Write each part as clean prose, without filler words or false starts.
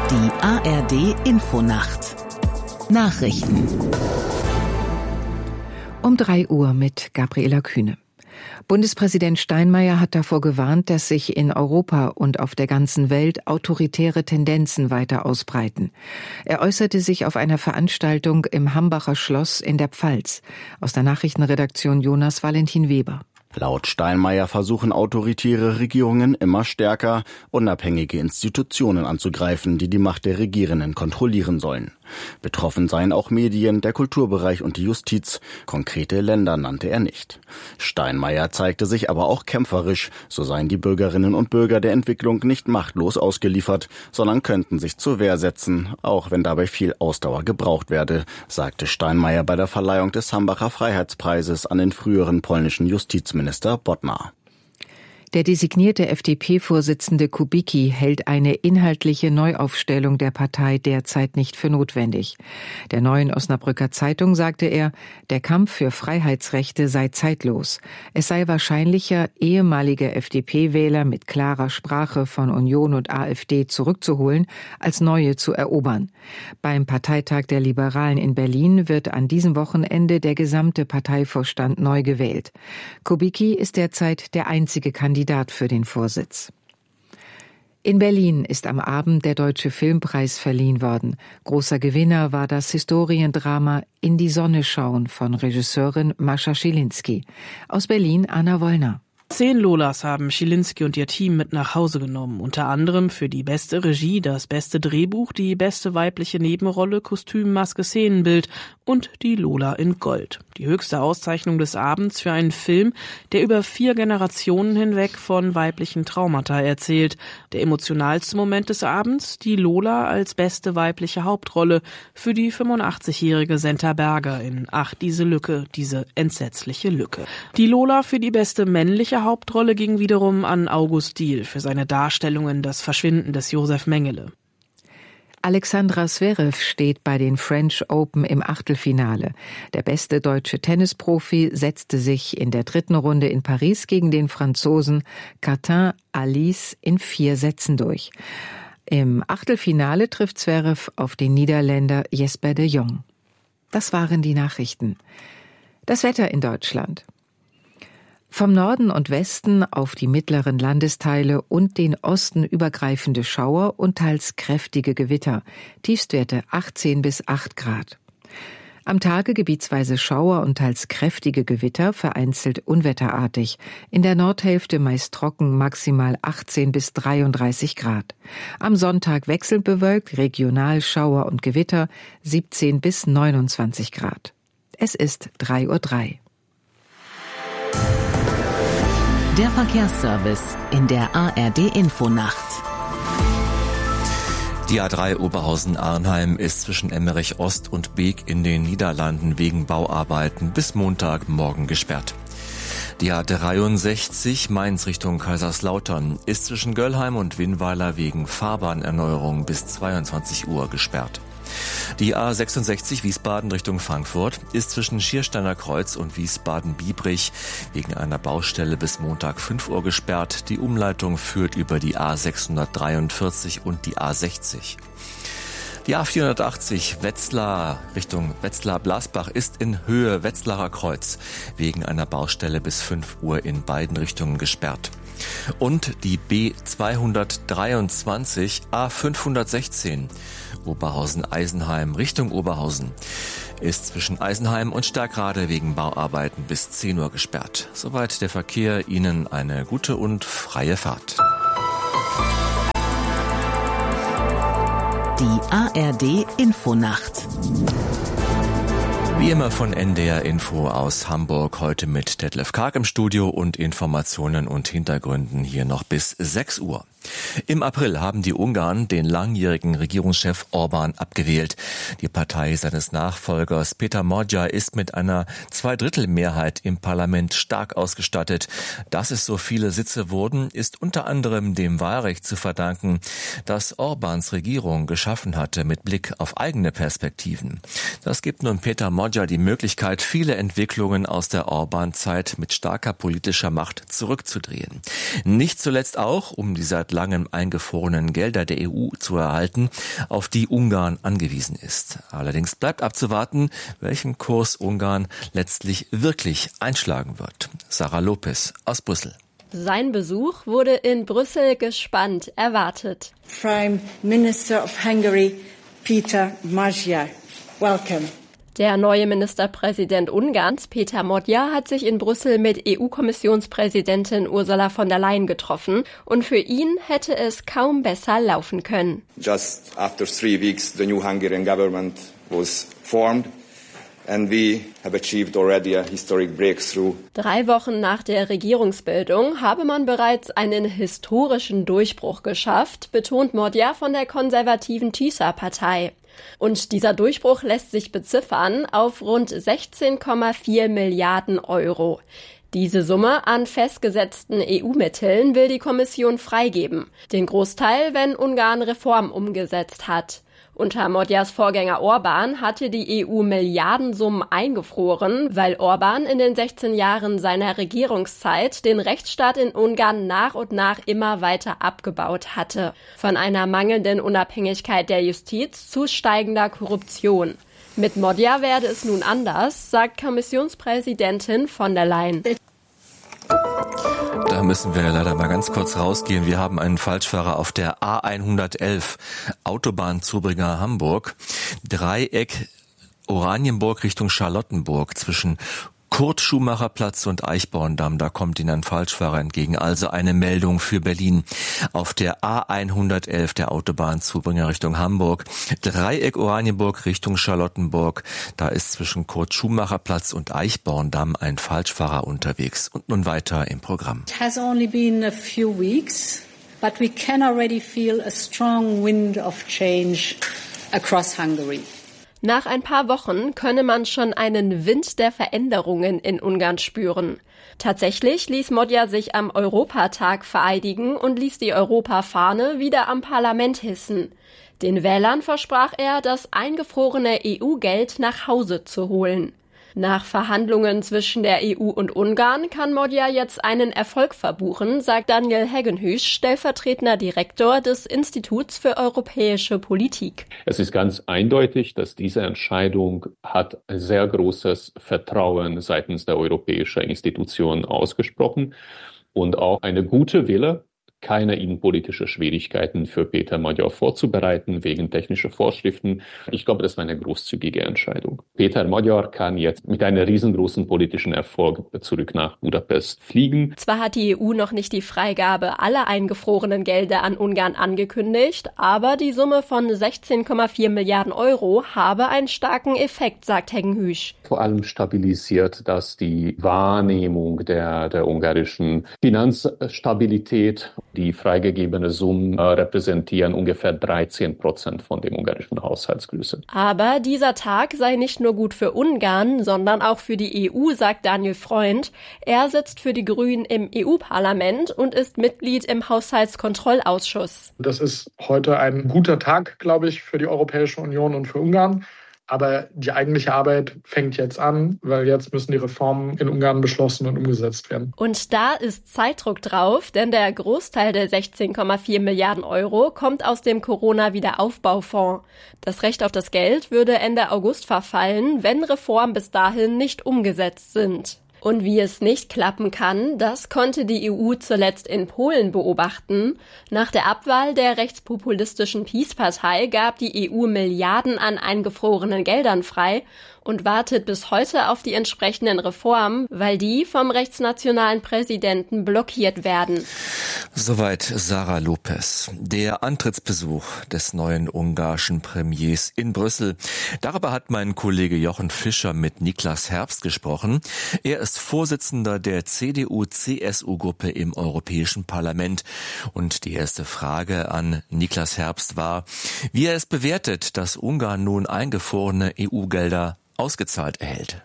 Die ARD-Infonacht. Nachrichten. Um 3 Uhr mit Gabriela Kühne. Bundespräsident Steinmeier hat davor gewarnt, dass sich in Europa und auf der ganzen Welt autoritäre Tendenzen weiter ausbreiten. Er äußerte sich auf einer Veranstaltung im Hambacher Schloss in der Pfalz. Aus der Nachrichtenredaktion Jonas Valentin Weber. Laut Steinmeier versuchen autoritäre Regierungen immer stärker, unabhängige Institutionen anzugreifen, die die Macht der Regierenden kontrollieren sollen. Betroffen seien auch Medien, der Kulturbereich und die Justiz. Konkrete Länder nannte er nicht. Steinmeier zeigte sich aber auch kämpferisch. So seien die Bürgerinnen und Bürger der Entwicklung nicht machtlos ausgeliefert, sondern könnten sich zur Wehr setzen, auch wenn dabei viel Ausdauer gebraucht werde, sagte Steinmeier bei der Verleihung des Hambacher Freiheitspreises an den früheren polnischen Justizminister Bodnar. Der designierte FDP-Vorsitzende Kubicki hält eine inhaltliche Neuaufstellung der Partei derzeit nicht für notwendig. Der Neuen Osnabrücker Zeitung sagte er, der Kampf für Freiheitsrechte sei zeitlos. Es sei wahrscheinlicher, ehemalige FDP-Wähler mit klarer Sprache von Union und AfD zurückzuholen, als neue zu erobern. Beim Parteitag der Liberalen in Berlin wird an diesem Wochenende der gesamte Parteivorstand neu gewählt. Kubicki ist derzeit der einzige Kandidat für den Vorsitz. In Berlin ist am Abend der Deutsche Filmpreis verliehen worden. Großer Gewinner war das Historiendrama In die Sonne schauen von Regisseurin Mascha Schilinski. Aus Berlin Anna Wollner. 10 Lolas haben Schilinski und ihr Team mit nach Hause genommen. Unter anderem für die beste Regie, das beste Drehbuch, die beste weibliche Nebenrolle, Kostüm, Maske, Szenenbild und die Lola in Gold. Die höchste Auszeichnung des Abends für einen Film, der über 4 Generationen hinweg von weiblichen Traumata erzählt. Der emotionalste Moment des Abends, die Lola als beste weibliche Hauptrolle für die 85-jährige Senta Berger in Ach, diese Lücke, diese entsetzliche Lücke. Die Lola für die beste männliche Hauptrolle ging wiederum an August Diehl für seine Darstellung in Das Verschwinden des Josef Mengele. Alexandra Zverev steht bei den French Open im Achtelfinale. Der beste deutsche Tennisprofi setzte sich in der 3. Runde in Paris gegen den Franzosen Quentin Alice in 4 Sätzen durch. Im Achtelfinale trifft Zverev auf den Niederländer Jesper de Jong. Das waren die Nachrichten. Das Wetter in Deutschland. Vom Norden und Westen auf die mittleren Landesteile und den Osten übergreifende Schauer und teils kräftige Gewitter. Tiefstwerte 18 bis 8 Grad. Am Tage gebietsweise Schauer und teils kräftige Gewitter, vereinzelt unwetterartig. In der Nordhälfte meist trocken, maximal 18 bis 33 Grad. Am Sonntag wechselnd bewölkt, regional Schauer und Gewitter, 17 bis 29 Grad. Es ist 3:03 Uhr. Der Verkehrsservice in der ARD-Infonacht. Die A3 Oberhausen-Arnheim ist zwischen Emmerich Ost und Beek in den Niederlanden wegen Bauarbeiten bis Montagmorgen gesperrt. Die A63 Mainz Richtung Kaiserslautern ist zwischen Göllheim und Winnweiler wegen Fahrbahnerneuerung bis 22 Uhr gesperrt. Die A66 Wiesbaden Richtung Frankfurt ist zwischen Schiersteiner Kreuz und Wiesbaden-Biebrich wegen einer Baustelle bis Montag 5 Uhr gesperrt. Die Umleitung führt über die A643 und die A60. Die A480 Wetzlar Richtung Wetzlar-Blasbach ist in Höhe Wetzlarer Kreuz wegen einer Baustelle bis 5 Uhr in beiden Richtungen gesperrt. Und die B223 A516 Oberhausen-Eisenheim Richtung Oberhausen ist zwischen Eisenheim und Stärkrade wegen Bauarbeiten bis 10 Uhr gesperrt. Soweit der Verkehr. Ihnen eine gute und freie Fahrt. Die ARD-Infonacht. Wie immer von NDR Info aus Hamburg, heute mit Detlef Karg im Studio und Informationen und Hintergründen hier noch bis 6 Uhr. Im April haben die Ungarn den langjährigen Regierungschef Orbán abgewählt. Die Partei seines Nachfolgers Péter Magyar ist mit einer Zweidrittelmehrheit im Parlament stark ausgestattet. Dass es so viele Sitze wurden, ist unter anderem dem Wahlrecht zu verdanken, das Orbáns Regierung geschaffen hatte mit Blick auf eigene Perspektiven. Das gibt nun Péter Magyar die Möglichkeit, viele Entwicklungen aus der Orbán-Zeit mit starker politischer Macht zurückzudrehen. Nicht zuletzt auch, um die seit langem eingefrorenen Gelder der EU zu erhalten, auf die Ungarn angewiesen ist. Allerdings bleibt abzuwarten, welchen Kurs Ungarn letztlich wirklich einschlagen wird. Sarah Lopez aus Brüssel. Sein Besuch wurde in Brüssel gespannt erwartet. Prime Minister of Hungary, Peter Magyar. Welcome. Der neue Ministerpräsident Ungarns, Péter Magyar, hat sich in Brüssel mit EU-Kommissionspräsidentin Ursula von der Leyen getroffen und für ihn hätte es kaum besser laufen können. Just after 3 weeks, the new Hungarian government was formed. And we have achieved already a historic breakthrough. 3 Wochen nach der Regierungsbildung habe man bereits einen historischen Durchbruch geschafft, betont Magyar von der konservativen TISA-Partei. Und dieser Durchbruch lässt sich beziffern auf rund 16,4 Milliarden Euro. Diese Summe an festgesetzten EU-Mitteln will die Kommission freigeben. Den Großteil, wenn Ungarn Reformen umgesetzt hat. Unter Magyars Vorgänger Orbán hatte die EU Milliardensummen eingefroren, weil Orbán in den 16 Jahren seiner Regierungszeit den Rechtsstaat in Ungarn nach und nach immer weiter abgebaut hatte. Von einer mangelnden Unabhängigkeit der Justiz zu steigender Korruption. Mit Magyar werde es nun anders, sagt Kommissionspräsidentin von der Leyen. Da müssen wir leider mal ganz kurz rausgehen. Wir haben einen Falschfahrer auf der A111, Autobahnzubringer Hamburg. Dreieck Oranienburg Richtung Charlottenburg zwischen Kurt-Schumacher-Platz und Eichborndamm, da kommt Ihnen ein Falschfahrer entgegen. Also eine Meldung für Berlin. Auf der A111, der Autobahnzubringer Richtung Hamburg, Dreieck Oranienburg Richtung Charlottenburg, da ist zwischen Kurt-Schumacher-Platz und Eichborndamm ein Falschfahrer unterwegs. Und nun weiter im Programm. It has only been a few weeks, but we can already feel a strong wind of change across Hungary. Nach ein paar Wochen könne man schon einen Wind der Veränderungen in Ungarn spüren. Tatsächlich ließ Magyar sich am Europatag vereidigen und ließ die Europafahne wieder am Parlament hissen. Den Wählern versprach er, das eingefrorene EU-Geld nach Hause zu holen. Nach Verhandlungen zwischen der EU und Ungarn kann Magyar jetzt einen Erfolg verbuchen, sagt Daniel Heggenhues, stellvertretender Direktor des Instituts für europäische Politik. Es ist ganz eindeutig, dass diese Entscheidung hat ein sehr großes Vertrauen seitens der europäischen Institutionen ausgesprochen und auch eine gute Wille, keine innenpolitische Schwierigkeiten für Péter Magyar vorzubereiten wegen technischer Vorschriften. Ich glaube, das war eine großzügige Entscheidung. Péter Magyar kann jetzt mit einem riesengroßen politischen Erfolg zurück nach Budapest fliegen. Zwar hat die EU noch nicht die Freigabe aller eingefrorenen Gelder an Ungarn angekündigt, aber die Summe von 16,4 Milliarden Euro habe einen starken Effekt, sagt Heggenhues. Vor allem stabilisiert das die Wahrnehmung der ungarischen Finanzstabilität. Die freigegebene Summen repräsentieren ungefähr 13% von dem ungarischen Haushaltsgröße. Aber dieser Tag sei nicht nur gut für Ungarn, sondern auch für die EU, sagt Daniel Freund. Er sitzt für die Grünen im EU-Parlament und ist Mitglied im Haushaltskontrollausschuss. Das ist heute ein guter Tag, glaube ich, für die Europäische Union und für Ungarn. Aber die eigentliche Arbeit fängt jetzt an, weil jetzt müssen die Reformen in Ungarn beschlossen und umgesetzt werden. Und da ist Zeitdruck drauf, denn der Großteil der 16,4 Milliarden Euro kommt aus dem Corona-Wiederaufbaufonds. Das Recht auf das Geld würde Ende August verfallen, wenn Reformen bis dahin nicht umgesetzt sind. Und wie es nicht klappen kann, das konnte die EU zuletzt in Polen beobachten. Nach der Abwahl der rechtspopulistischen PiS-Partei gab die EU Milliarden an eingefrorenen Geldern frei und wartet bis heute auf die entsprechenden Reformen, weil die vom rechtsnationalen Präsidenten blockiert werden. Soweit Sarah Lopez. Der Antrittsbesuch des neuen ungarischen Premiers in Brüssel. Darüber hat mein Kollege Jochen Fischer mit Niklas Herbst gesprochen. Er ist Vorsitzender der CDU-CSU-Gruppe im Europäischen Parlament. Und die erste Frage an Niklas Herbst war, wie er es bewertet, dass Ungarn nun eingefrorene EU-Gelder ausgezahlt erhält.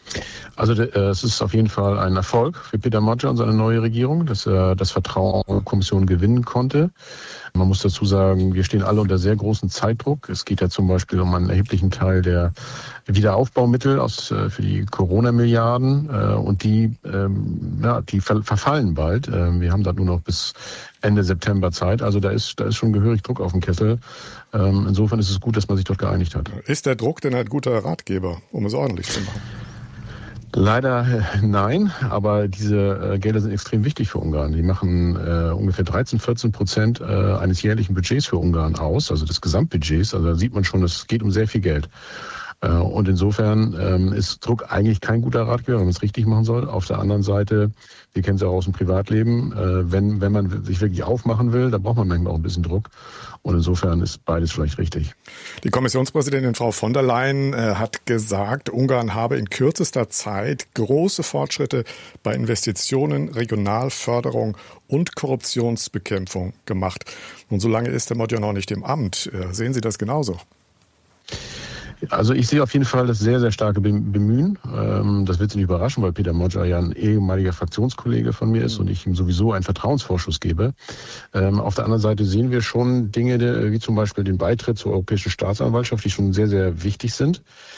Also es ist auf jeden Fall ein Erfolg für Peter Magyar und seine neue Regierung, dass er das Vertrauen der Kommission gewinnen konnte. Man muss dazu sagen, wir stehen alle unter sehr großem Zeitdruck. Es geht ja zum Beispiel um einen erheblichen Teil der Wiederaufbaumittel für die Corona-Milliarden und die verfallen bald. Wir haben da nur noch bis Ende September Zeit. Also da ist schon gehörig Druck auf dem Kessel. Insofern ist es gut, dass man sich dort geeinigt hat. Ist der Druck denn ein guter Ratgeber, um es ordentlich zu machen? Leider nein, aber diese Gelder sind extrem wichtig für Ungarn. Die machen ungefähr 13-14% eines jährlichen Budgets für Ungarn aus, also des Gesamtbudgets. Also da sieht man schon, es geht um sehr viel Geld. Und insofern ist Druck eigentlich kein guter Ratgeber, wenn man es richtig machen soll. Auf der anderen Seite, wir kennen es ja auch aus dem Privatleben, wenn man sich wirklich aufmachen will, dann braucht man manchmal auch ein bisschen Druck. Und insofern ist beides vielleicht richtig. Die Kommissionspräsidentin Frau von der Leyen hat gesagt, Ungarn habe in kürzester Zeit große Fortschritte bei Investitionen, Regionalförderung und Korruptionsbekämpfung gemacht. Und so lange ist der Magyar noch nicht im Amt. Sehen Sie das genauso? Also ich sehe auf jeden Fall das sehr, sehr starke Bemühen. Das wird Sie nicht überraschen, weil Peter Magyar ja ein ehemaliger Fraktionskollege von mir ist und ich ihm sowieso einen Vertrauensvorschuss gebe. Auf der anderen Seite sehen wir schon Dinge, wie zum Beispiel den Beitritt zur Europäischen Staatsanwaltschaft, die schon sehr, sehr wichtig sind.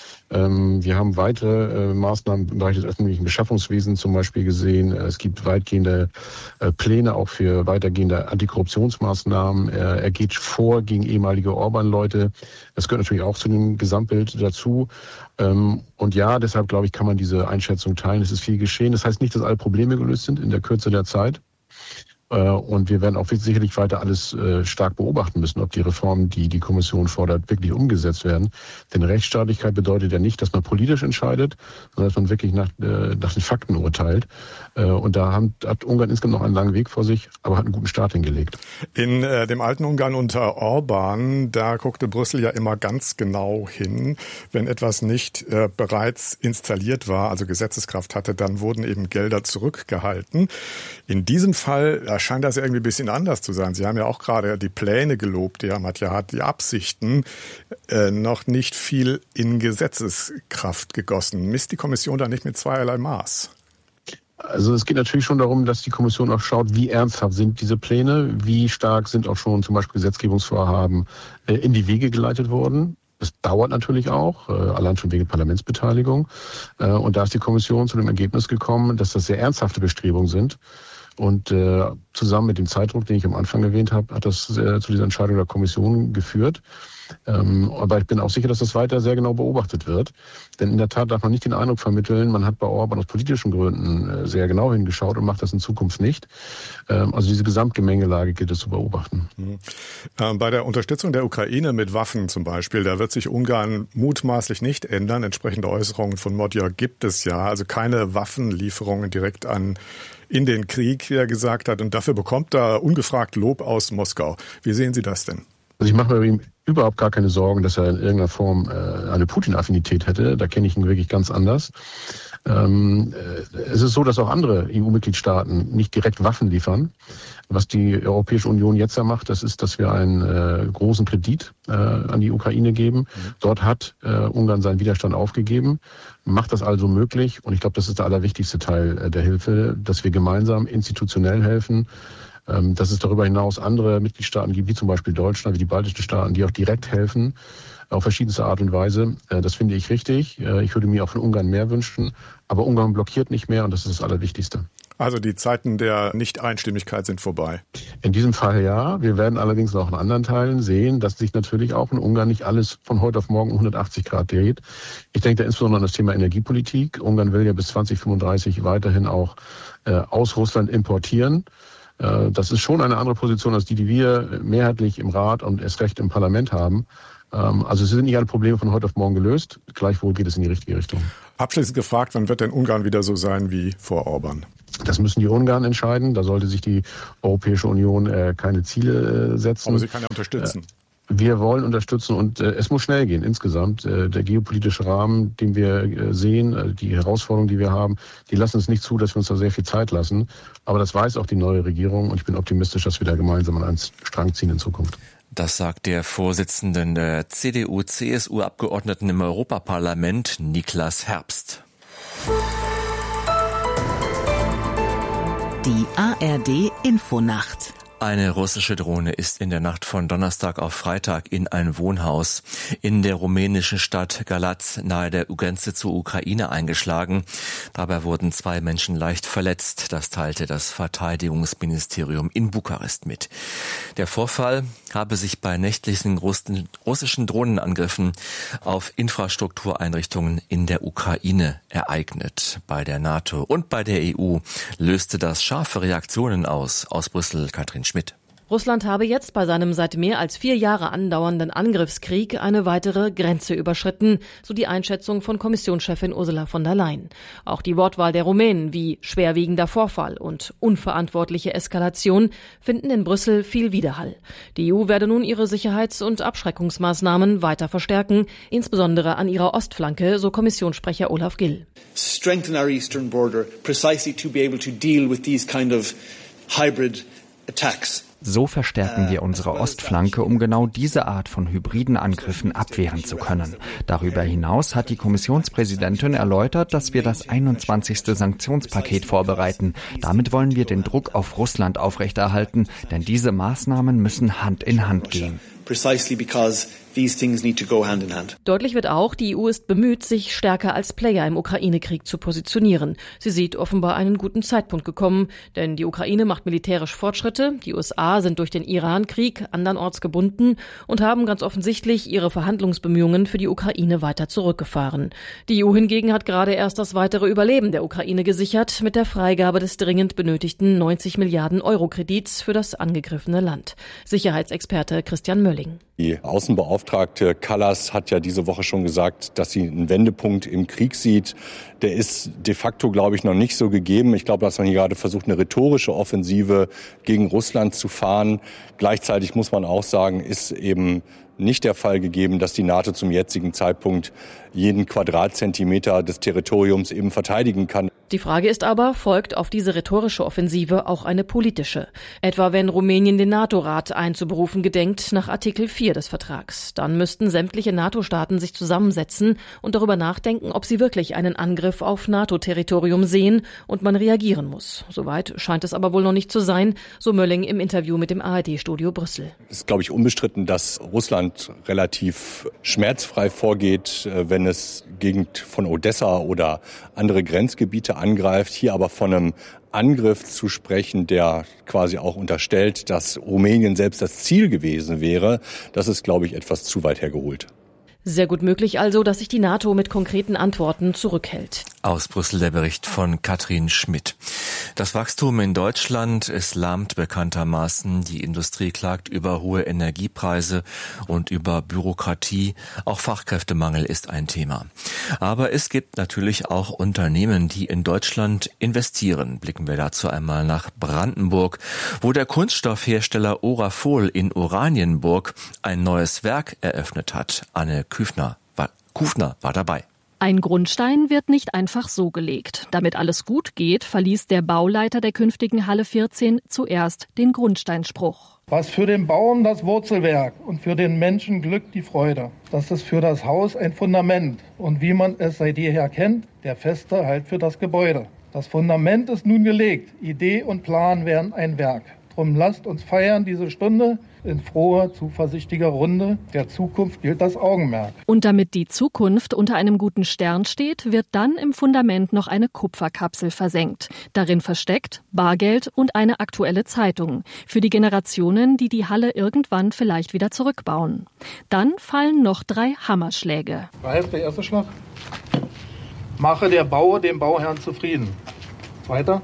Wir haben weitere Maßnahmen im Bereich des öffentlichen Beschaffungswesens zum Beispiel gesehen. Es gibt weitgehende Pläne auch für weitergehende Antikorruptionsmaßnahmen. Er geht vor gegen ehemalige Orban-Leute. Das gehört natürlich auch zu dem Gesamtbild dazu. Und ja, deshalb glaube ich, kann man diese Einschätzung teilen. Es ist viel geschehen. Das heißt nicht, dass alle Probleme gelöst sind in der Kürze der Zeit. Und wir werden auch sicherlich weiter alles stark beobachten müssen, ob die Reformen, die die Kommission fordert, wirklich umgesetzt werden. Denn Rechtsstaatlichkeit bedeutet ja nicht, dass man politisch entscheidet, sondern dass man wirklich nach den Fakten urteilt. Und da hat Ungarn insgesamt noch einen langen Weg vor sich, aber hat einen guten Start hingelegt. In dem alten Ungarn unter Orban, da guckte Brüssel ja immer ganz genau hin. Wenn etwas nicht bereits installiert war, also Gesetzeskraft hatte, dann wurden eben Gelder zurückgehalten. In diesem Fall scheint das irgendwie ein bisschen anders zu sein. Sie haben ja auch gerade die Pläne gelobt, Herr Magyar hat die Absichten noch nicht viel in Gesetzeskraft gegossen. Misst die Kommission da nicht mit zweierlei Maß? Also es geht natürlich schon darum, dass die Kommission auch schaut, wie ernsthaft sind diese Pläne, wie stark sind auch schon zum Beispiel Gesetzgebungsvorhaben in die Wege geleitet worden. Das dauert natürlich auch, allein schon wegen Parlamentsbeteiligung. Und da ist die Kommission zu dem Ergebnis gekommen, dass das sehr ernsthafte Bestrebungen sind. Und zusammen mit dem Zeitdruck, den ich am Anfang erwähnt habe, hat das zu dieser Entscheidung der Kommission geführt. Aber ich bin auch sicher, dass das weiter sehr genau beobachtet wird. Denn in der Tat darf man nicht den Eindruck vermitteln, man hat bei Orban aus politischen Gründen sehr genau hingeschaut und macht das in Zukunft nicht. Also diese Gesamtgemengelage gilt es zu beobachten. Bei der Unterstützung der Ukraine mit Waffen zum Beispiel, da wird sich Ungarn mutmaßlich nicht ändern. Entsprechende Äußerungen von Magyar gibt es ja. Also keine Waffenlieferungen direkt in den Krieg, wie er gesagt hat. Und dafür bekommt er ungefragt Lob aus Moskau. Wie sehen Sie das denn? Also ich mache mir ihm überhaupt gar keine Sorgen, dass er in irgendeiner Form eine Putin-Affinität hätte. Da kenne ich ihn wirklich ganz anders. Es ist so, dass auch andere EU-Mitgliedstaaten nicht direkt Waffen liefern. Was die Europäische Union jetzt ja macht, das ist, dass wir einen großen Kredit an die Ukraine geben. Dort hat Ungarn seinen Widerstand aufgegeben, macht das also möglich. Und ich glaube, das ist der allerwichtigste Teil der Hilfe, dass wir gemeinsam institutionell helfen. Dass es darüber hinaus andere Mitgliedstaaten gibt, wie zum Beispiel Deutschland, wie die baltischen Staaten, die auch direkt helfen, auf verschiedenste Art und Weise. Das finde ich richtig. Ich würde mir auch von Ungarn mehr wünschen. Aber Ungarn blockiert nicht mehr und das ist das Allerwichtigste. Also die Zeiten der Nicht-Einstimmigkeit sind vorbei. In diesem Fall ja. Wir werden allerdings auch in anderen Teilen sehen, dass sich natürlich auch in Ungarn nicht alles von heute auf morgen 180 Grad dreht. Ich denke da insbesondere an das Thema Energiepolitik. Ungarn will ja bis 2035 weiterhin auch aus Russland importieren. Das ist schon eine andere Position als die wir mehrheitlich im Rat und erst recht im Parlament haben. Also es sind nicht alle Probleme von heute auf morgen gelöst. Gleichwohl geht es in die richtige Richtung. Abschließend gefragt, wann wird denn Ungarn wieder so sein wie vor Orban? Das müssen die Ungarn entscheiden. Da sollte sich die Europäische Union keine Ziele setzen. Aber sie kann ja unterstützen. Wir wollen unterstützen und es muss schnell gehen insgesamt. Der geopolitische Rahmen, den wir sehen, die Herausforderungen, die wir haben, die lassen es nicht zu, dass wir uns da sehr viel Zeit lassen. Aber das weiß auch die neue Regierung und ich bin optimistisch, dass wir da gemeinsam an einen Strang ziehen in Zukunft. Das sagt der Vorsitzende der CDU-CSU-Abgeordneten im Europaparlament, Niklas Herbst. Die ARD Infonacht. Eine russische Drohne ist in der Nacht von Donnerstag auf Freitag in ein Wohnhaus in der rumänischen Stadt Galați nahe der Grenze zur Ukraine eingeschlagen. Dabei wurden 2 Menschen leicht verletzt. Das teilte das Verteidigungsministerium in Bukarest mit. Der Vorfall habe sich bei nächtlichen russischen Drohnenangriffen auf Infrastruktureinrichtungen in der Ukraine ereignet. Bei der NATO und bei der EU löste das scharfe Reaktionen aus. Aus Brüssel, Katrin Schmidt. Russland habe jetzt bei seinem seit mehr als 4 Jahre andauernden Angriffskrieg eine weitere Grenze überschritten, so die Einschätzung von Kommissionschefin Ursula von der Leyen. Auch die Wortwahl der Rumänen wie schwerwiegender Vorfall und unverantwortliche Eskalation finden in Brüssel viel Widerhall. Die EU werde nun ihre Sicherheits- und Abschreckungsmaßnahmen weiter verstärken, insbesondere an ihrer Ostflanke, so Kommissionssprecher Olaf Gill. Strengthen our eastern border precisely to be able to deal with these kind of hybrid attacks. So verstärken wir unsere Ostflanke, um genau diese Art von hybriden Angriffen abwehren zu können. Darüber hinaus hat die Kommissionspräsidentin erläutert, dass wir das 21. Sanktionspaket vorbereiten. Damit wollen wir den Druck auf Russland aufrechterhalten, denn diese Maßnahmen müssen Hand in Hand gehen. Precisely because these things need to go hand in hand. Deutlich wird auch, die EU ist bemüht, sich stärker als Player im Ukraine-Krieg zu positionieren. Sie sieht offenbar einen guten Zeitpunkt gekommen, denn die Ukraine macht militärisch Fortschritte, die USA sind durch den Iran-Krieg andernorts gebunden und haben ganz offensichtlich ihre Verhandlungsbemühungen für die Ukraine weiter zurückgefahren. Die EU hingegen hat gerade erst das weitere Überleben der Ukraine gesichert mit der Freigabe des dringend benötigten 90 Milliarden Euro Kredits für das angegriffene Land. Sicherheitsexperte Christian Möller. Die Außenbeauftragte Kallas hat ja diese Woche schon gesagt, dass sie einen Wendepunkt im Krieg sieht. Der ist de facto, glaube ich, noch nicht so gegeben. Ich glaube, dass man hier gerade versucht, eine rhetorische Offensive gegen Russland zu fahren. Gleichzeitig muss man auch sagen, ist eben nicht der Fall gegeben, dass die NATO zum jetzigen Zeitpunkt jeden Quadratzentimeter des Territoriums eben verteidigen kann. Die Frage ist aber, folgt auf diese rhetorische Offensive auch eine politische? Etwa wenn Rumänien den NATO-Rat einzuberufen gedenkt nach Artikel 4 des Vertrags. Dann müssten sämtliche NATO-Staaten sich zusammensetzen und darüber nachdenken, ob sie wirklich einen Angriff auf NATO-Territorium sehen und man reagieren muss. Soweit scheint es aber wohl noch nicht zu sein, so Mölling im Interview mit dem ARD-Studio Brüssel. Es ist, glaube ich, unbestritten, dass Russland relativ schmerzfrei vorgeht, wenn es Gegend von Odessa oder andere Grenzgebiete angreift. Hier aber von einem Angriff zu sprechen, der quasi auch unterstellt, dass Rumänien selbst das Ziel gewesen wäre, das ist, glaube ich, etwas zu weit hergeholt. Sehr gut möglich also, dass sich die NATO mit konkreten Antworten zurückhält. Aus Brüssel der Bericht von Katrin Schmidt. Das Wachstum in Deutschland, es lahmt bekanntermaßen. Die Industrie klagt über hohe Energiepreise und über Bürokratie. Auch Fachkräftemangel ist ein Thema. Aber es gibt natürlich auch Unternehmen, die in Deutschland investieren. Blicken wir dazu einmal nach Brandenburg, wo der Kunststoffhersteller Orafol in Oranienburg ein neues Werk eröffnet hat. Anne Kufner war dabei. Ein Grundstein wird nicht einfach so gelegt. Damit alles gut geht, verließ der Bauleiter der künftigen Halle 14 zuerst den Grundsteinspruch. Was für den Bauern das Wurzelwerk und für den Menschen Glück die Freude. Das ist für das Haus ein Fundament und wie man es seit jeher kennt, der feste Halt für das Gebäude. Das Fundament ist nun gelegt, Idee und Plan werden ein Werk. Drum lasst uns feiern diese Stunde in froher, zuversichtlicher Runde. Der Zukunft gilt das Augenmerk. Und damit die Zukunft unter einem guten Stern steht, wird dann im Fundament noch eine Kupferkapsel versenkt. Darin versteckt Bargeld und eine aktuelle Zeitung. Für die Generationen, die die Halle irgendwann vielleicht wieder zurückbauen. Dann fallen noch 3 Hammerschläge. Ralf, der erste Schlag. Mache der Bauer den Bauherrn zufrieden. Zweiter.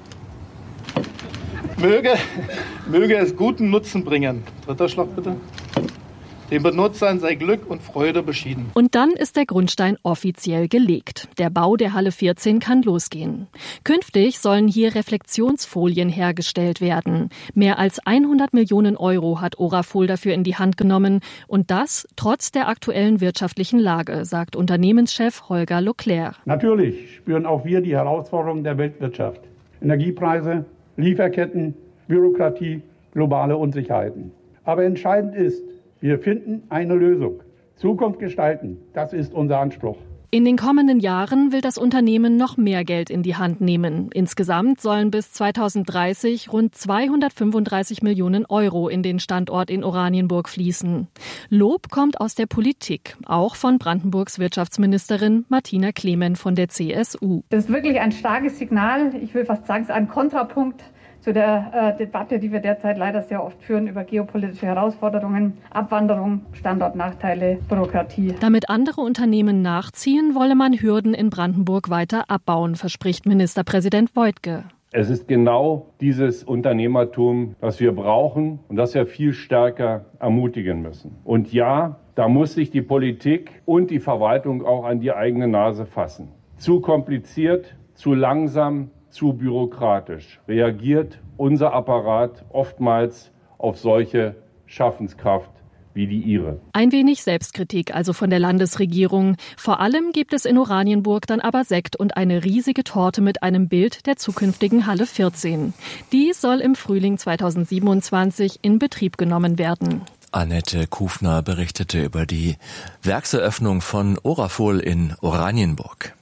Möge es guten Nutzen bringen. Dritter Schlag bitte. Den Benutzern sei Glück und Freude beschieden. Und dann ist der Grundstein offiziell gelegt. Der Bau der Halle 14 kann losgehen. Künftig sollen hier Reflexionsfolien hergestellt werden. Mehr als 100 Millionen Euro hat Orafol dafür in die Hand genommen. Und das trotz der aktuellen wirtschaftlichen Lage, sagt Unternehmenschef Holger Leclerc. Natürlich spüren auch wir die Herausforderungen der Weltwirtschaft. Energiepreise, Lieferketten, Bürokratie, globale Unsicherheiten. Aber entscheidend ist, wir finden eine Lösung. Zukunft gestalten, das ist unser Anspruch. In den kommenden Jahren will das Unternehmen noch mehr Geld in die Hand nehmen. Insgesamt sollen bis 2030 rund 235 Millionen Euro in den Standort in Oranienburg fließen. Lob kommt aus der Politik, auch von Brandenburgs Wirtschaftsministerin Martina Clement von der CSU. Das ist wirklich ein starkes Signal. Ich will fast sagen, es ist ein Kontrapunkt zu der Debatte, die wir derzeit leider sehr oft führen über geopolitische Herausforderungen, Abwanderung, Standortnachteile, Bürokratie. Damit andere Unternehmen nachziehen, wolle man Hürden in Brandenburg weiter abbauen, verspricht Ministerpräsident Woidke. Es ist genau dieses Unternehmertum, das wir brauchen und das wir viel stärker ermutigen müssen. Und ja, da muss sich die Politik und die Verwaltung auch an die eigene Nase fassen. Zu kompliziert, zu langsam, zu bürokratisch reagiert unser Apparat oftmals auf solche Schaffenskraft wie die ihre. Ein wenig Selbstkritik also von der Landesregierung. Vor allem gibt es in Oranienburg dann aber Sekt und eine riesige Torte mit einem Bild der zukünftigen Halle 14. Die soll im Frühling 2027 in Betrieb genommen werden. Annette Kufner berichtete über die Werkseröffnung von Orafol in Oranienburg.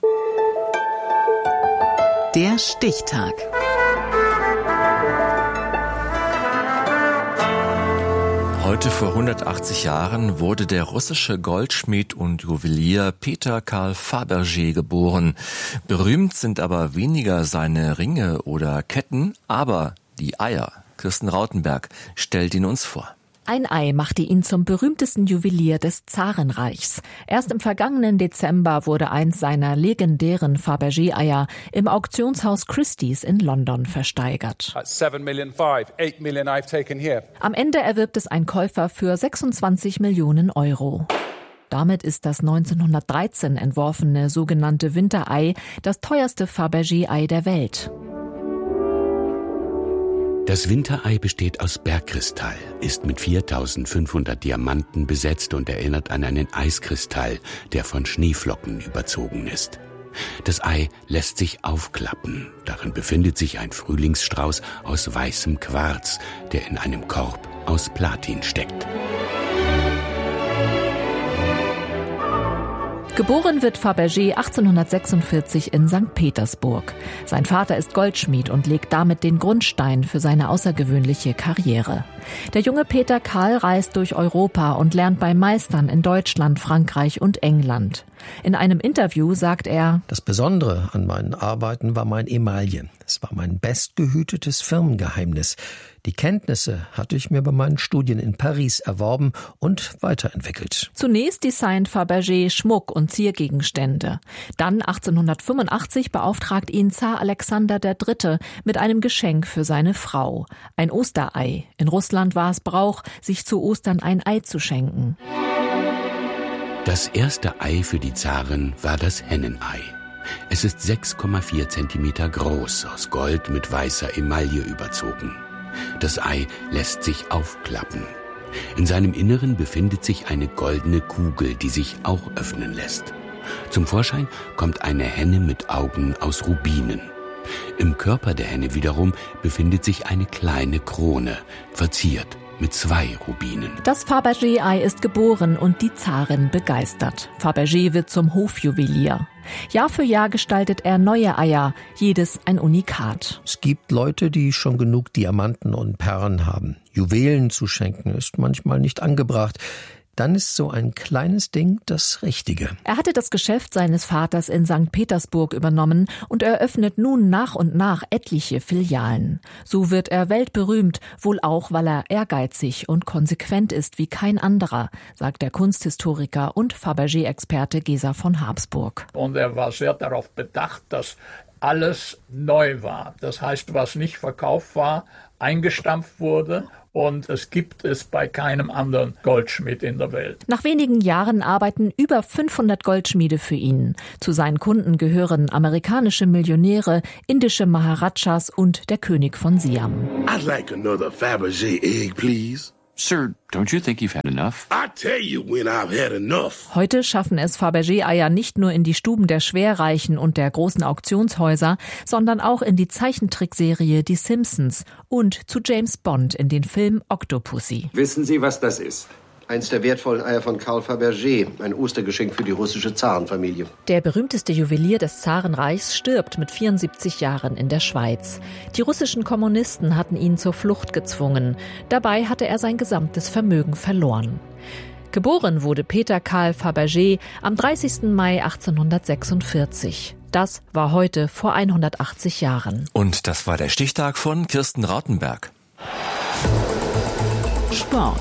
Der Stichtag. Heute vor 180 Jahren wurde der russische Goldschmied und Juwelier Peter Karl Fabergé geboren. Berühmt sind aber weniger seine Ringe oder Ketten, aber die Eier. Kirsten Rautenberg stellt ihn uns vor. Ein Ei machte ihn zum berühmtesten Juwelier des Zarenreichs. Erst im vergangenen Dezember wurde eins seiner legendären Fabergé-Eier im Auktionshaus Christie's in London versteigert. Am Ende erwirbt es ein Käufer für 26 Millionen Euro. Damit ist das 1913 entworfene sogenannte Winterei das teuerste Fabergé-Ei der Welt. Das Winterei besteht aus Bergkristall, ist mit 4500 Diamanten besetzt und erinnert an einen Eiskristall, der von Schneeflocken überzogen ist. Das Ei lässt sich aufklappen. Darin befindet sich ein Frühlingsstrauß aus weißem Quarz, der in einem Korb aus Platin steckt. Geboren wird Fabergé 1846 in St. Petersburg. Sein Vater ist Goldschmied und legt damit den Grundstein für seine außergewöhnliche Karriere. Der junge Peter Karl reist durch Europa und lernt bei Meistern in Deutschland, Frankreich und England. In einem Interview sagt er: Das Besondere an meinen Arbeiten war mein Emaille. Es war mein bestgehütetes Firmengeheimnis. Die Kenntnisse hatte ich mir bei meinen Studien in Paris erworben und weiterentwickelt. Zunächst designt Fabergé Schmuck und Ziergegenstände. Dann 1885 beauftragt ihn Zar Alexander III. Mit einem Geschenk für seine Frau. Ein Osterei. In Russland war es Brauch, sich zu Ostern ein Ei zu schenken. Das erste Ei für die Zarin war das Hennenei. Es ist 6,4 Zentimeter groß, aus Gold mit weißer Emaille überzogen. Das Ei lässt sich aufklappen. In seinem Inneren befindet sich eine goldene Kugel, die sich auch öffnen lässt. Zum Vorschein kommt eine Henne mit Augen aus Rubinen. Im Körper der Henne wiederum befindet sich eine kleine Krone, verziert mit 2 Rubinen. Das Fabergé-Ei ist geboren und die Zarin begeistert. Fabergé wird zum Hofjuwelier. Jahr für Jahr gestaltet er neue Eier, jedes ein Unikat. Es gibt Leute, die schon genug Diamanten und Perlen haben. Juwelen zu schenken ist manchmal nicht angebracht. Dann ist so ein kleines Ding das Richtige. Er hatte das Geschäft seines Vaters in St. Petersburg übernommen und eröffnet nun nach und nach etliche Filialen. So wird er weltberühmt, wohl auch, weil er ehrgeizig und konsequent ist wie kein anderer, sagt der Kunsthistoriker und Fabergé-Experte Gesa von Habsburg. Und er war sehr darauf bedacht, dass alles neu war. Das heißt, was nicht verkauft war, eingestampft wurde. Und es gibt es bei keinem anderen Goldschmied in der Welt. Nach wenigen Jahren arbeiten über 500 Goldschmiede für ihn. Zu seinen Kunden gehören amerikanische Millionäre, indische Maharajas und der König von Siam. I'd like another Fabergé egg, please. Sir, don't you think you've had enough? I tell you when I've had enough. Heute schaffen es Fabergé-Eier nicht nur in die Stuben der Schwerreichen und der großen Auktionshäuser, sondern auch in die Zeichentrickserie Die Simpsons und zu James Bond in den Film Octopussy. Wissen Sie, was das ist? Eins der wertvollen Eier von Karl Fabergé, ein Ostergeschenk für die russische Zarenfamilie. Der berühmteste Juwelier des Zarenreichs stirbt mit 74 Jahren in der Schweiz. Die russischen Kommunisten hatten ihn zur Flucht gezwungen. Dabei hatte er sein gesamtes Vermögen verloren. Geboren wurde Peter Karl Fabergé am 30. Mai 1846. Das war heute vor 180 Jahren. Und das war der Stichtag von Kirsten Rautenberg. Sport.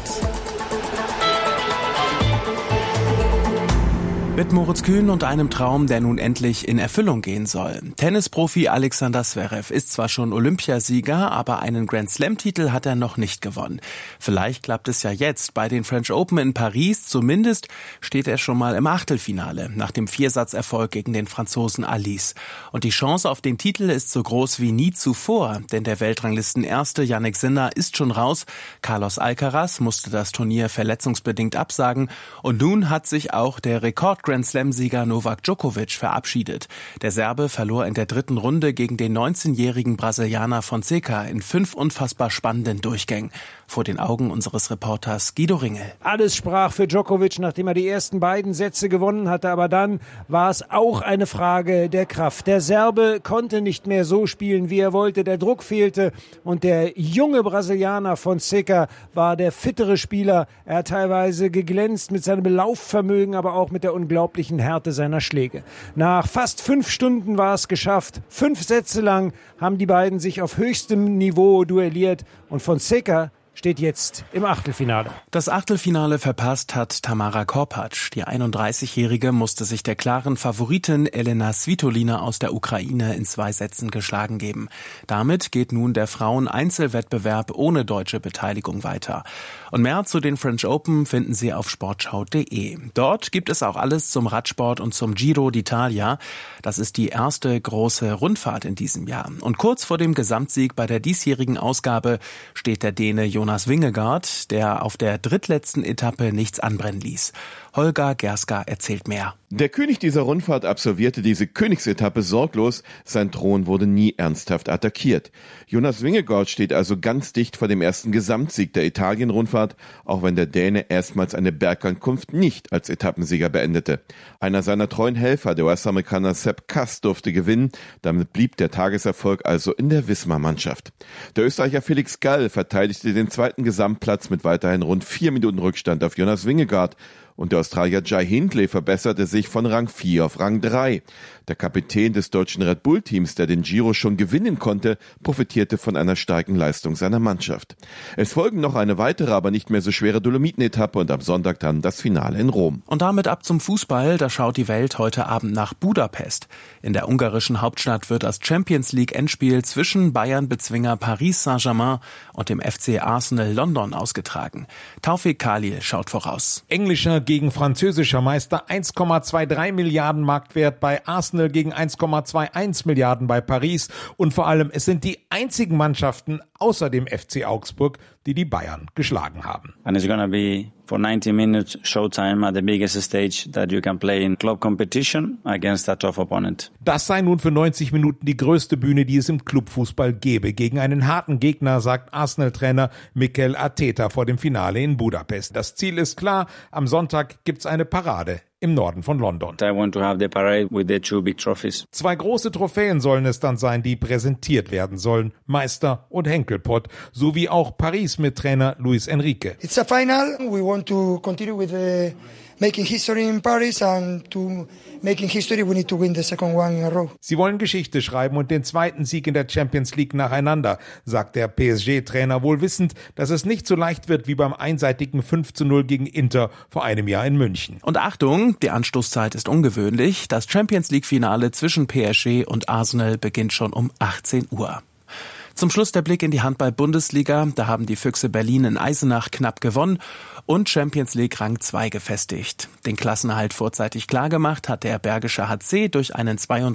Mit Moritz Kühn und einem Traum, der nun endlich in Erfüllung gehen soll. Tennisprofi Alexander Zverev ist zwar schon Olympiasieger, aber einen Grand-Slam-Titel hat er noch nicht gewonnen. Vielleicht klappt es ja jetzt bei den French Open in Paris. Zumindest steht er schon mal im Achtelfinale nach dem Viersatzerfolg gegen den Franzosen Alice. Und die Chance auf den Titel ist so groß wie nie zuvor, denn der Weltranglisten-Erste Jannik Sinner ist schon raus. Carlos Alcaraz musste das Turnier verletzungsbedingt absagen. Und nun hat sich auch der Grand-Slam-Sieger Novak Djokovic verabschiedet. Der Serbe verlor in der dritten Runde gegen den 19-jährigen Brasilianer Fonseca in 5 unfassbar spannenden Durchgängen. Vor den Augen unseres Reporters Guido Ringel. Alles sprach für Djokovic, nachdem er die ersten beiden Sätze gewonnen hatte. Aber dann war es auch eine Frage der Kraft. Der Serbe konnte nicht mehr so spielen, wie er wollte. Der Druck fehlte. Und der junge Brasilianer Fonseca war der fittere Spieler. Er hat teilweise geglänzt mit seinem Laufvermögen, aber auch mit der unglaublichen Härte seiner Schläge. Nach fast 5 Stunden war es geschafft. 5 Sätze lang haben die beiden sich auf höchstem Niveau duelliert. Und Fonseca steht jetzt im Achtelfinale. Das Achtelfinale verpasst hat Tamara Korpatsch. Die 31-Jährige musste sich der klaren Favoritin Elena Svitolina aus der Ukraine in 2 Sätzen geschlagen geben. Damit geht nun der Frauen-Einzelwettbewerb ohne deutsche Beteiligung weiter. Und mehr zu den French Open finden Sie auf sportschau.de. Dort gibt es auch alles zum Radsport und zum Giro d'Italia. Das ist die erste große Rundfahrt in diesem Jahr. Und kurz vor dem Gesamtsieg bei der diesjährigen Ausgabe steht der Däne Jonas Vingegaard, der auf der drittletzten Etappe nichts anbrennen ließ. Holger Gerska erzählt mehr. Der König dieser Rundfahrt absolvierte diese Königsetappe sorglos. Sein Thron wurde nie ernsthaft attackiert. Jonas Vingegaard steht also ganz dicht vor dem ersten Gesamtsieg der Italien-Rundfahrt, auch wenn der Däne erstmals eine Bergankunft nicht als Etappensieger beendete. Einer seiner treuen Helfer, der US-Amerikaner Sepp Kuss, durfte gewinnen. Damit blieb der Tageserfolg also in der Wismar-Mannschaft. Der Österreicher Felix Gall verteidigte den zweiten Gesamtplatz mit weiterhin rund 4 Minuten Rückstand auf Jonas Vingegaard. Und der Australier Jai Hindley verbesserte sich von Rang 4 auf Rang 3. Der Kapitän des deutschen Red Bull-Teams, der den Giro schon gewinnen konnte, profitierte von einer starken Leistung seiner Mannschaft. Es folgen noch eine weitere, aber nicht mehr so schwere Dolomiten-Etappe und am Sonntag dann das Finale in Rom. Und damit ab zum Fußball, da schaut die Welt heute Abend nach Budapest. In der ungarischen Hauptstadt wird das Champions-League-Endspiel zwischen Bayern-Bezwinger Paris Saint-Germain und dem FC Arsenal London ausgetragen. Taufik Khalil schaut voraus. Englischer gegen französischer Meister, 1,23 Milliarden Marktwert bei Arsenal gegen 1,21 Milliarden bei Paris. Und vor allem, es sind die einzigen Mannschaften außer dem FC Augsburg, die die Bayern geschlagen haben. And it's gonna be for 90 minutes showtime at the biggest stage that you can play in club competition against a tough opponent. Das sei nun für 90 Minuten die größte Bühne, die es im Clubfußball gäbe. Gegen einen harten Gegner, sagt Arsenal-Trainer Mikel Arteta vor dem Finale in Budapest. Das Ziel ist klar, am Sonntag gibt's eine Parade im Norden von London. I want to have the parade with the 2 big trophies. 2 große Trophäen sollen es dann sein, die präsentiert werden sollen. Meister und Henkelpott, sowie auch Paris mit Trainer Luis Enrique. It's a final. We want to continue with the making history in Paris, and to making history we need to win the second one in a row. Sie wollen Geschichte schreiben und den zweiten Sieg in der Champions League nacheinander, sagt der PSG-Trainer, wohl wissend, dass es nicht so leicht wird wie beim einseitigen 5:0 gegen Inter vor einem Jahr in München. Und Achtung, die Anstoßzeit ist ungewöhnlich. Das Champions-League-Finale zwischen PSG und Arsenal beginnt schon um 18 Uhr. Zum Schluss der Blick in die Handball-Bundesliga. Da haben die Füchse Berlin in Eisenach knapp gewonnen und Champions League Rang 2 gefestigt. Den Klassenerhalt vorzeitig klargemacht hat der Bergische HC durch einen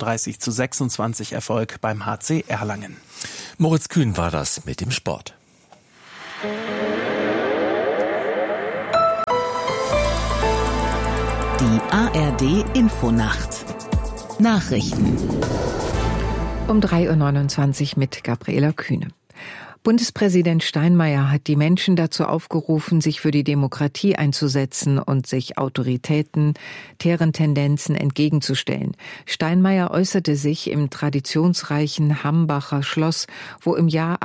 32:26 Erfolg beim HC Erlangen. Moritz Kühn war das mit dem Sport. Die ARD Infonacht. Nachrichten. Um 3:29 Uhr mit Gabriela Kühne. Bundespräsident Steinmeier hat die Menschen dazu aufgerufen, sich für die Demokratie einzusetzen und sich autoritären Tendenzen entgegenzustellen. Steinmeier äußerte sich im traditionsreichen Hambacher Schloss, wo im Jahr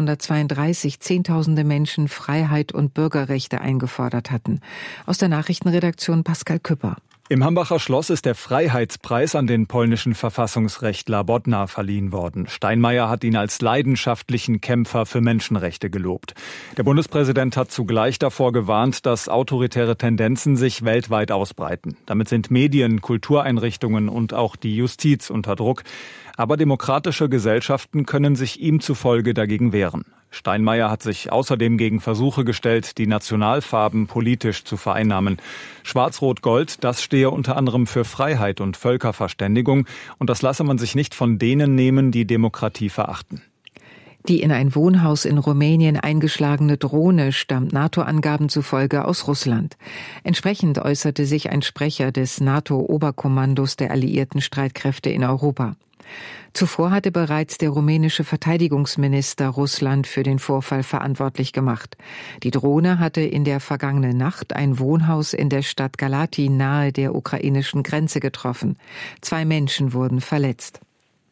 1832 Zehntausende Menschen Freiheit und Bürgerrechte eingefordert hatten. Aus der Nachrichtenredaktion Pascal Küpper. Im Hambacher Schloss ist der Freiheitspreis an den polnischen Verfassungsrechtler Bodnar verliehen worden. Steinmeier hat ihn als leidenschaftlichen Kämpfer für Menschenrechte gelobt. Der Bundespräsident hat zugleich davor gewarnt, dass autoritäre Tendenzen sich weltweit ausbreiten. Damit sind Medien, Kultureinrichtungen und auch die Justiz unter Druck. Aber demokratische Gesellschaften können sich ihm zufolge dagegen wehren. Steinmeier hat sich außerdem gegen Versuche gestellt, die Nationalfarben politisch zu vereinnahmen. Schwarz-Rot-Gold, das stehe unter anderem für Freiheit und Völkerverständigung. Und das lasse man sich nicht von denen nehmen, die Demokratie verachten. Die in ein Wohnhaus in Rumänien eingeschlagene Drohne stammt NATO-Angaben zufolge aus Russland. Entsprechend äußerte sich ein Sprecher des NATO-Oberkommandos der alliierten Streitkräfte in Europa. Zuvor hatte bereits der rumänische Verteidigungsminister Russland für den Vorfall verantwortlich gemacht. Die Drohne hatte in der vergangenen Nacht ein Wohnhaus in der Stadt Galati nahe der ukrainischen Grenze getroffen. 2 Menschen wurden verletzt.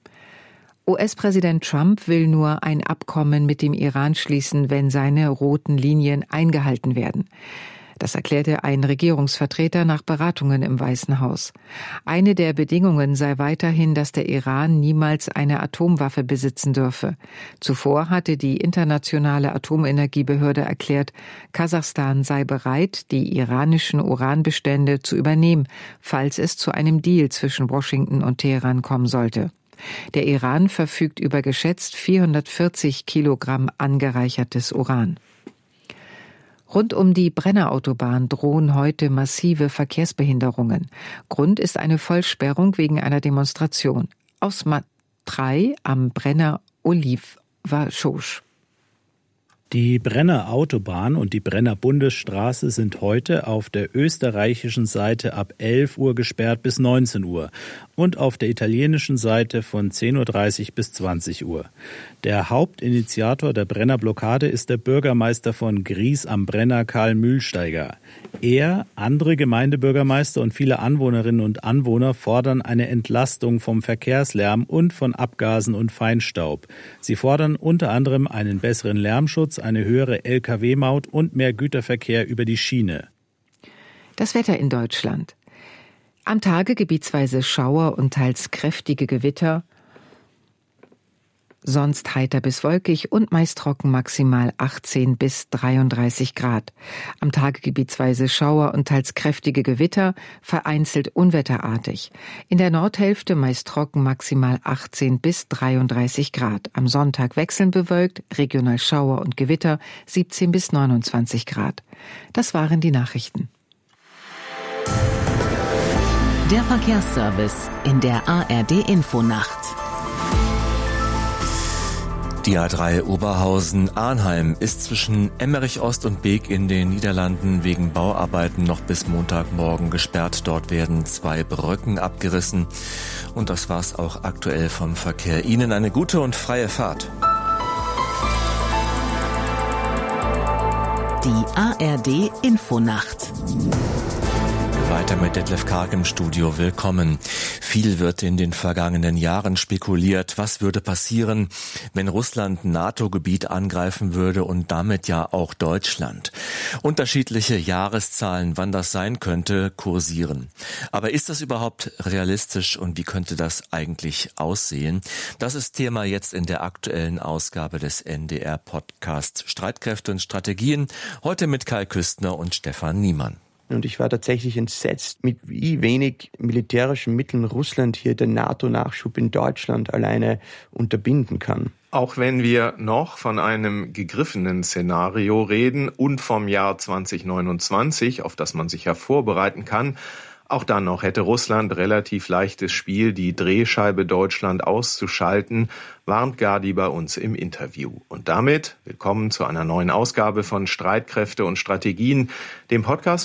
US-Präsident Trump will nur ein Abkommen mit dem Iran schließen, wenn seine roten Linien eingehalten werden. Das erklärte ein Regierungsvertreter nach Beratungen im Weißen Haus. Eine der Bedingungen sei weiterhin, dass der Iran niemals eine Atomwaffe besitzen dürfe. Zuvor hatte die internationale Atomenergiebehörde erklärt, Kasachstan sei bereit, die iranischen Uranbestände zu übernehmen, falls es zu einem Deal zwischen Washington und Teheran kommen sollte. Der Iran verfügt über geschätzt 440 Kilogramm angereichertes Uran. Rund um die Brennerautobahn drohen heute massive Verkehrsbehinderungen. Grund ist eine Vollsperrung wegen einer Demonstration. Aus Mat 3 am Brenner Oliva-Schosch. Die Brenner Autobahn und die Brenner Bundesstraße sind heute auf der österreichischen Seite ab 11 Uhr gesperrt bis 19 Uhr und auf der italienischen Seite von 10.30 Uhr bis 20 Uhr. Der Hauptinitiator der Brenner Blockade ist der Bürgermeister von Gries am Brenner, Karl Mühlsteiger. Er, andere Gemeindebürgermeister und viele Anwohnerinnen und Anwohner fordern eine Entlastung vom Verkehrslärm und von Abgasen und Feinstaub. Sie fordern unter anderem einen besseren Lärmschutz, eine höhere Lkw-Maut und mehr Güterverkehr über die Schiene. Das Wetter in Deutschland. Am Tage gebietsweise Schauer und teils kräftige Gewitter. Sonst heiter bis wolkig und meist trocken, maximal 18 bis 33 Grad. Am Tage gebietsweise Schauer und teils kräftige Gewitter, vereinzelt unwetterartig. In der Nordhälfte meist trocken, maximal 18 bis 33 Grad. Am Sonntag wechselnd bewölkt, regional Schauer und Gewitter, 17 bis 29 Grad. Das waren die Nachrichten. Der Verkehrsservice in der ARD Infonacht. Die A3 Oberhausen-Arnheim ist zwischen Emmerich-Ost und Beek in den Niederlanden wegen Bauarbeiten noch bis Montagmorgen gesperrt. Dort werden 2 Brücken abgerissen. Und das war's auch aktuell vom Verkehr. Ihnen eine gute und freie Fahrt. Die ARD Infonacht. Weiter mit Detlef Karg im Studio. Willkommen. Viel wird in den vergangenen Jahren spekuliert. Was würde passieren, wenn Russland NATO-Gebiet angreifen würde und damit ja auch Deutschland? Unterschiedliche Jahreszahlen, wann das sein könnte, kursieren. Aber ist das überhaupt realistisch und wie könnte das eigentlich aussehen? Das ist Thema jetzt in der aktuellen Ausgabe des NDR-Podcasts Streitkräfte und Strategien. Heute mit Kai Küstner und Stefan Niemann. Und ich war tatsächlich entsetzt, mit wie wenig militärischen Mitteln Russland hier den NATO-Nachschub in Deutschland alleine unterbinden kann. Auch wenn wir noch von einem gegriffenen Szenario reden und vom Jahr 2029, auf das man sich ja vorbereiten kann, auch dann noch hätte Russland relativ leichtes Spiel, die Drehscheibe Deutschland auszuschalten, warnt Gadi bei uns im Interview. Und damit willkommen zu einer neuen Ausgabe von Streitkräfte und Strategien, dem Podcast